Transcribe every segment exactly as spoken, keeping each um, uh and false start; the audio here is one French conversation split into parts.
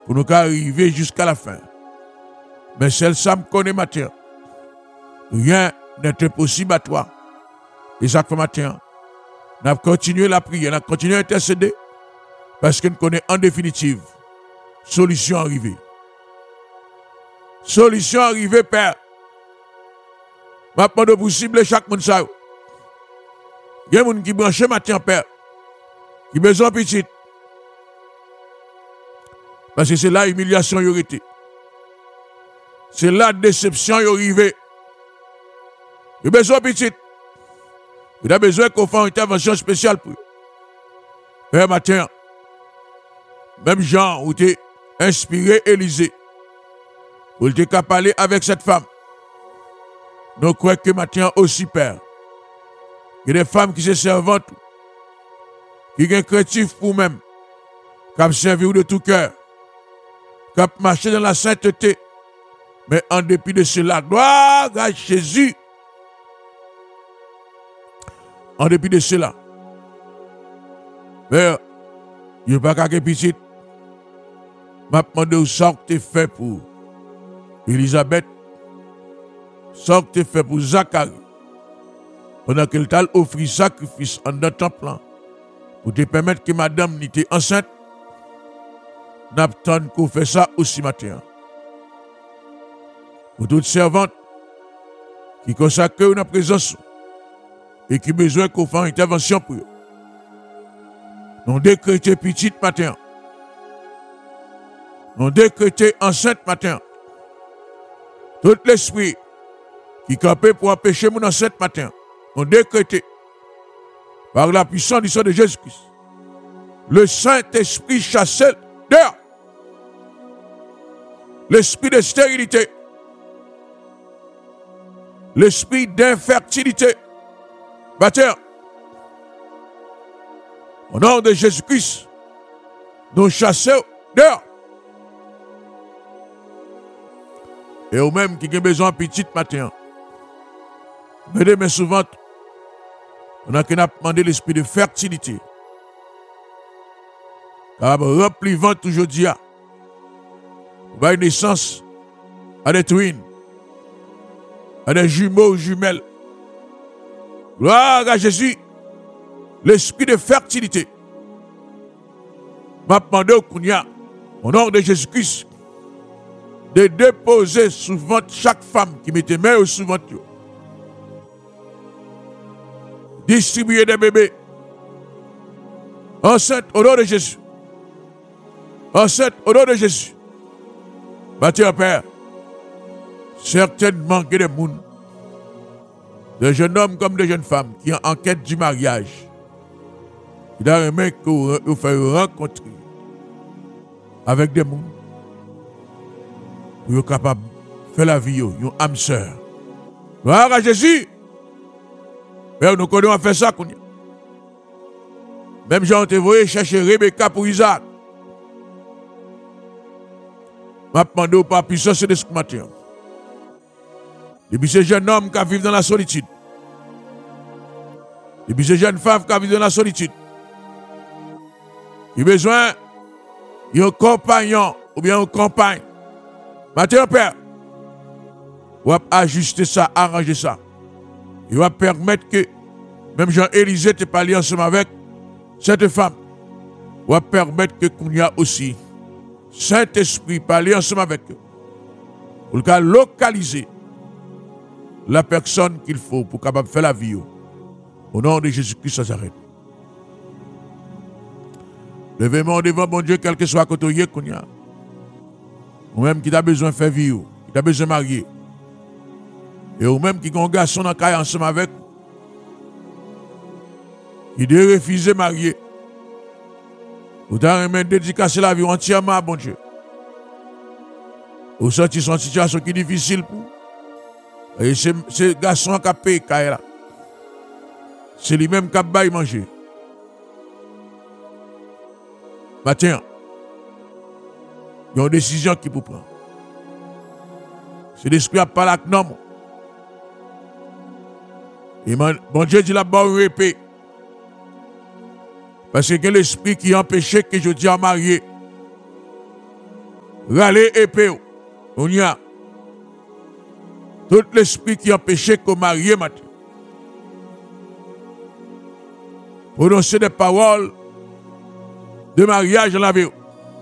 pour nous arriver jusqu'à la fin. Mais celle ça me connaît matin. Rien n'est impossible à toi. Et ça fait matin. Nous avons continué la prière, nous avons continué à intercéder. Parce que nous connaissons en définitive solution arrivée. Solution arrivée, Père. Je demande possible chaque monde ça. Il y a des gens qui branchent matin, Père. Qui ont besoin de petit. Parce que c'est là l'humiliation y aurait été. C'est là la déception y arrivée. Il a besoin de petit. Il a besoin qu'on fasse une intervention spéciale pour eux. Père matin, même Jean, où tu es inspiré Élisée, où tu es capable de parler avec cette femme. Nous croyons que matin aussi, Père, il y a des femmes qui se servent, qui sont créatives pour eux-mêmes, qui ont servi de tout cœur, qui ont marché dans la sainteté, mais en dépit de cela, gloire à Jésus. En dépit de cela, Père, il n'y a pas qu'à petit. m'a demandé où ça que tu fait pour Elisabeth, ça que tu fait pour Zacharie, pendant qu'elle t'a offert sacrifice en notre plan, pour te permettre que madame n'était enceinte, n'attend qu'on fait ça aussi matin. Pour toute servante qui consacre une présence et qui a besoin qu'on fasse une intervention pour eux. Nous décrétons petite matin. Nous décrétons enceinte matin. Tout l'esprit qui campait pour empêcher mon enceinte matin. Nous décrétons par la puissance du sang de Jésus-Christ. Le Saint-Esprit chassé dehors. L'esprit de stérilité. L'esprit d'infertilité. Bâtard. Au nom de Jésus-Christ, nous chassons dehors. Et au même qui a besoin de petite matin, mettez mes souvent, on a demandé l'esprit de fertilité. Car rempli ventre aujourd'hui, pour une naissance à des twins, à des jumeaux ou jumelles. Gloire à Jésus. L'esprit de fertilité m'a demandé au Kounia, au nom de Jésus-Christ, de déposer sous ventre chaque femme qui mettait main sous ventre. Distribuer des bébés enceintes au nom de Jésus. Enceintes au nom de Jésus. Bâtir Père, certainement que des gens, de jeunes hommes comme de jeunes femmes qui sont en quête du mariage. Il a aimé que vous fassiez rencontrer avec des gens pour être capable de faire la vie, une âme sœur. Gloire à Jésus. Père, nous connaissons faire ça. Même Jean te voyé chercher Rebecca pour Isaac. Je demande au Père puissance de ce matin. Depuis ces jeunes hommes qui vivent dans la solitude. Depuis ces jeunes femmes qui vivent dans la solitude. Il a besoin d'un compagnon ou bien une compagne. Maintenant, Père, on va ajuster ça, arranger ça. Il va permettre que même Jean-Élisée te parle ensemble avec cette femme. On va permettre que qu'on y a aussi Saint-Esprit parler ensemble avec eux. Pour le cas localiser la personne qu'il faut pour capable faire la vie. Au nom de Jésus-Christ, ça s'arrête. Levez-moi devant mon Dieu, quel que soit côté qu'on y a. Ou même qui a besoin de faire vie, qui a besoin de marier. Et ou même qui a un garçon dans le cas ensemble avec. Qui doit refuser de marier. Ou doit dédicacer la vie entièrement à bon Dieu. Ou sortir son situation qui est difficile pour. Et c'est ce garçon qui a payé là. C'est lui-même qui a baillé manger. Matin, il y a une décision qui peut prendre. C'est l'esprit qui parle avec nous. Et mon Dieu dit là-bas une épée. Parce que l'esprit qui empêchait que je dis à marier. râler épée. On y a. Tout l'esprit qui empêchait qu'on marie matin. Prononcer des paroles de mariage dans la vie.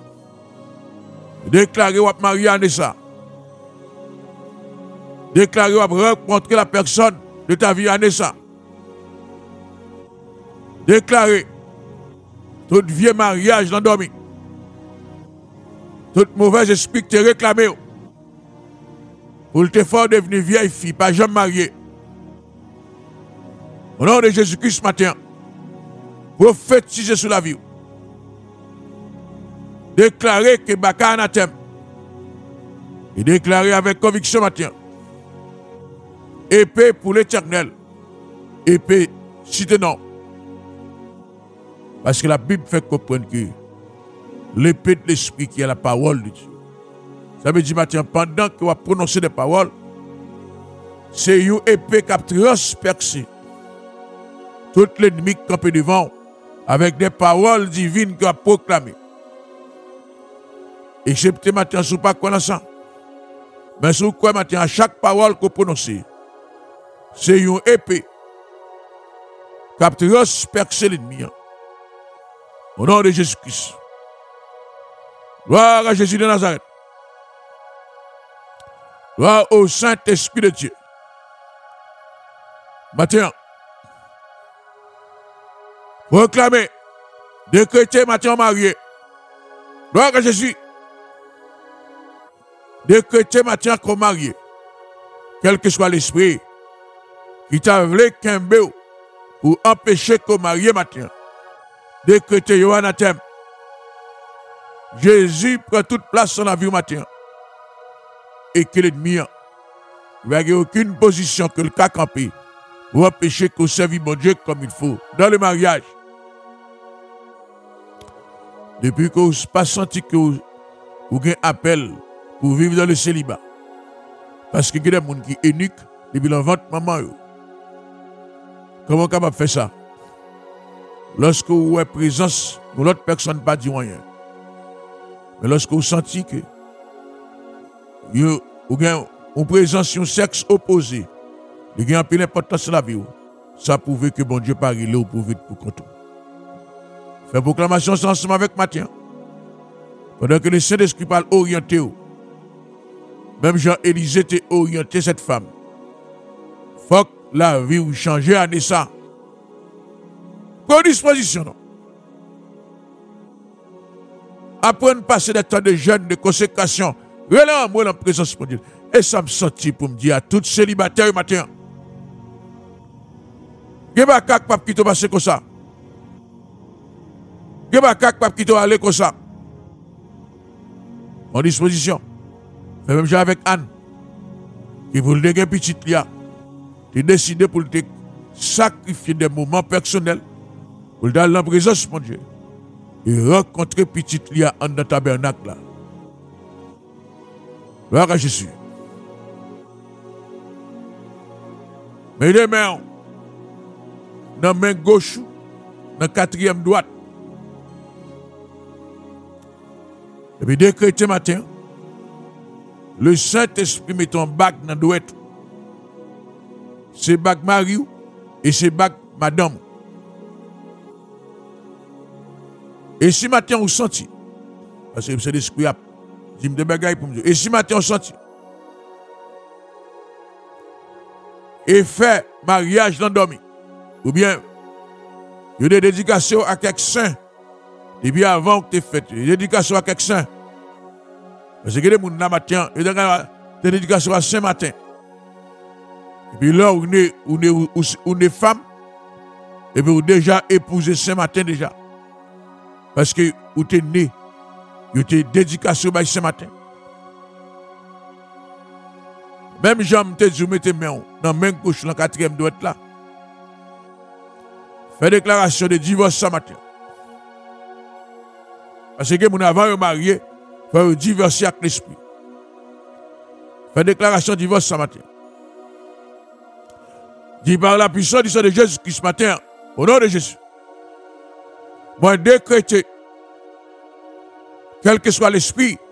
Déclarer ou marier à ça. Déclarer ou rencontrer la personne de ta vie à ça. Déclarer tout vieux mariage l'endormi. Tout mauvais esprit qui te réclamé. Pour te faire devenir vieille fille, pas jamais mariée. Au nom de Jésus-Christ ce matin, prophétiser sur la vie. Déclarer que Baka anathème. Et déclarer avec conviction matin. Épée pour l'éternel. Épée cité non. Parce que la Bible fait comprendre que l'épée de l'esprit qui est la parole de Dieu. Ça veut dire matin, pendant que vous prononcez des paroles, c'est une épée qui a transpercé tout l'ennemi qui campe devant avec des paroles divines qu'il a proclamées. Excepté matin, si vous ne pas connaissant. Mais si vous croyez matin, à chaque parole que vous prononcez, c'est une épée qui a transpercé l'ennemi. Au nom de Jésus-Christ. Gloire à Jésus de Nazareth. Gloire au Saint-Esprit de Dieu. Matin, proclamez, décrétez matin marié. Gloire à Jésus. Décrétez matin comme marié. Quel que soit l'esprit qui t'a voulu qu'un béo pour empêcher qu'on marie matin. Décrétez yo anathème. Jésus prend toute place dans la vie au matin. Et que l'ennemi n'a aucune position que le cas campé pour empêcher qu'on serve mon Dieu comme il faut dans le mariage. Depuis que vous n'avez pas senti que vous avez un appel pour vivre dans le célibat. Parce que il y a des gens qui sont uniques depuis le ventre maman. Comment on peut faire ça? Lorsque vous avez présence, l'autre personne pas dit rien. Mais lorsque vous sentez que vous avez une présence sur un sexe opposé, il y a un peu d'importance dans la vie, ça prouve que bon Dieu pas arrivé au pour vite pour compte. Fait proclamation ensemble avec Matthieu. Pendant que le Saint-Esprit parle orienté, même Jean-Élisée était orienté cette femme. Faut que la vie ou changer à ça. Pour disposition, non. Apprendre à passer des temps de jeûne, de consécration. Relâche moi dans la présence de Dieu. Et ça me sentit pour me dire à tous célibataires matin. Il n'y a pas de qui te passe comme ça. Il n'y a pas de qui te aller comme ça. En disposition. Fait même avec Anne. Qui vous le déguer petit là. Tu décidé pour te sacrifier des moments personnels. Pour aller dans la présence de Dieu. Et rencontrer petit Lia en dans tabernacle là. Gloire à Jésus. Mais les mains, dans la main gauche, dans la quatrième droite. Et puis décréter matin, le Saint-Esprit met ton bac dans la droite. C'est bac Marie et c'est bac Madame. Et si matin on senti, parce que c'est l'esprit a dit des bagailles pour me dire, et si matin on senti, et fait mariage l'endormi, ou bien, il y a des dédications à quelques saints, depuis avant que tu fait, des dédications à quelques saints. Parce que les gens là matin, il y a des dédications à Saint-Martin. Et puis là, on est, on est, on est femme, et puis on déjà épousé Saint-Martin déjà. Parce que vous êtes né, vous êtes dédication à Saint-Martin. Même Jean me dit, vous mettez main dans la main gauche, dans la quatrième droite là. Fait déclaration de divorce ce matin. Parce que mon avant marié, il faut divorcer avec l'esprit. Fait déclaration de divorce ce matin. Dit par la puissance du sang de Jésus Christ ce matin, au nom de Jésus. Moi décréter, quel que soit l'esprit